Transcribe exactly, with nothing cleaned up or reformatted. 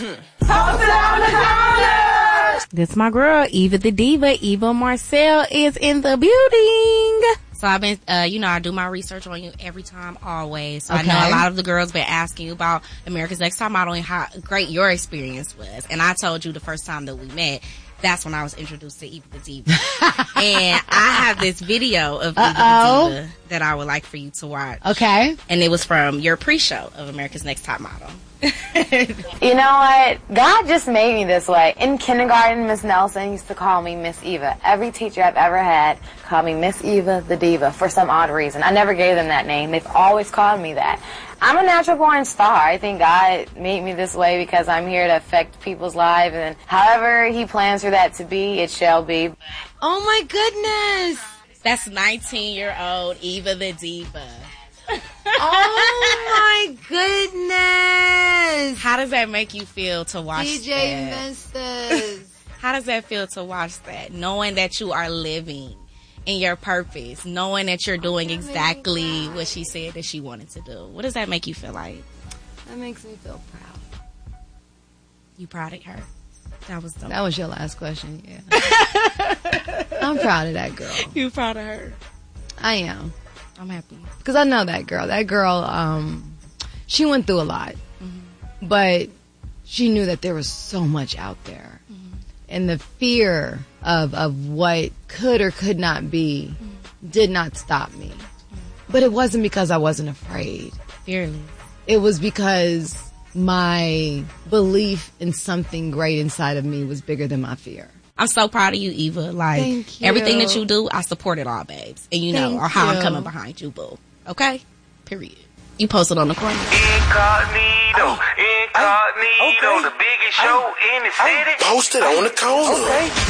That's my girl, Eva the Diva. Eva Marcel is in the building. So I've been, uh, you know, I do my research on you every time, always. So okay. I know a lot of the girls been asking you about America's Next Top Model and how great your experience was. And I told you the first time that we met, that's when I was introduced to Eva the Diva. And I have this video of Uh-oh. Eva the Diva that I would like for you to watch. Okay. And it was from your pre-show of America's Next Top Model. You know what? God just made me this way. In kindergarten, Miss Nelson used to call me Miss Eva. Every teacher I've ever had called me Miss Eva the Diva for some odd reason. I never gave them that name. They've always called me that. I'm a natural born star. I think God made me this way because I'm here to affect people's lives, and however He plans for that to be, it shall be. Oh my goodness! That's nineteen-year-old Eva the Diva. Oh my goodness! How does that make you feel to watch D J that? Missus How does that feel to watch that? Knowing that you are living in your purpose, knowing that you're doing exactly what she said that she wanted to do. What does that make you feel like? That makes me feel proud. You proud of her? That was dope. That was your last question, yeah. I'm proud of that girl. You proud of her? I am. I'm happy. Because I know that girl. That girl, um, she went through a lot. Mm-hmm. But she knew that there was so much out there. Mm-hmm. And the fear of, of what could or could not be mm-hmm. did not stop me. Mm-hmm. But it wasn't because I wasn't afraid. Fearless. It was because my belief in something great inside of me was bigger than my fear. I'm so proud of you, Eva. Like, Thank you. Everything that you do, I support it all, babes. And you know Thank or how you. I'm coming behind you, boo. Okay? Period. You posted on the corner. Incognito, incognito, okay. The biggest show in the city. I posted on the corner. Okay.